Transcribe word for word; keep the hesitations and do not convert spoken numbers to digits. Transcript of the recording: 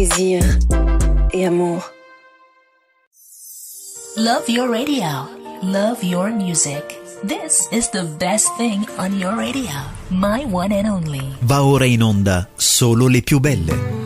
Désir et amour. Love your radio. Love your music. This is the best thing on your radio. My one and only. Va ora in onda Solo le più belle.